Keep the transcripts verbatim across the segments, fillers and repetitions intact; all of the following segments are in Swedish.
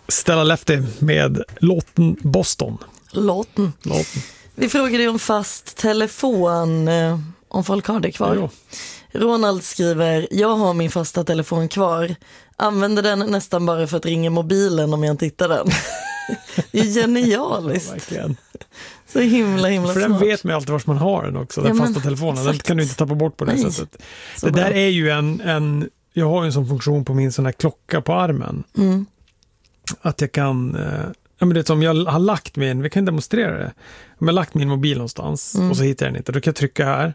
Stella Lefty med låten Boston. Låten. Låten. Vi frågade om fast telefon, eh, om folk har det kvar. Jo. Ronald skriver, jag har min fasta telefon kvar. Använder den nästan bara för att ringa mobilen om jag inte hittar den. Det är genialiskt. Ja, verkligen. Så himla, himla För smart. den vet man alltid var man har den också, den Ja, fasta men, telefonen. exakt. Den kan du inte tappa bort på det Nej. sättet. Så det bra. där är ju en, en, jag har ju en sån funktion på min sån här klocka på armen. Mm. Att jag kan, eh, ja men det är som jag har lagt min, vi kan demonstrera det. Om jag har lagt min mobil någonstans Mm. och så hittar jag den inte, då kan jag trycka här.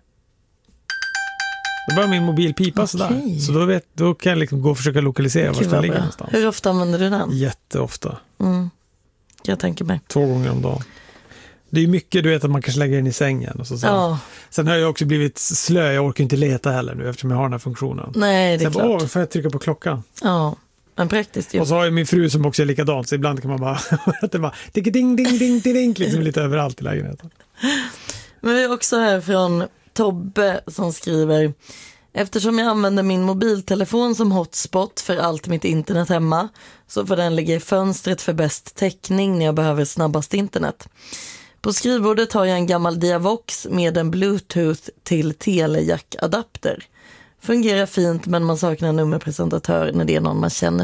Då börjar min mobil pipa Okej. sådär. Så då, vet, då kan jag liksom gå och försöka lokalisera var Gud, den vad ligger bra. någonstans. Hur ofta använder du den? Jätteofta. Mm. Jag tänker mig. Två gånger om dagen. Det är ju mycket, du vet, att man kanske lägger den i sängen. Och så sen. Ja, Sen har jag också blivit slö, jag orkar inte leta heller nu eftersom jag har den här funktionen. nej det är Så jag bara, klart. åh, får jag trycka på klockan? Ja, men praktiskt ju. Och så har jag min fru som också är likadant, så ibland kan man bara, att det bara ding, ding, ding, ding, ding, liksom lite överallt i lägenheten. Men vi är också här från Tobbe som skriver, eftersom jag använder min mobiltelefon som hotspot för allt mitt internet hemma så får den ligga i fönstret för bäst täckning när jag behöver snabbast internet. På skrivbordet har jag en gammal Diavox med en Bluetooth till telejack-adapter. Fungerar fint men man saknar nummerpresentatör när det är någon man känner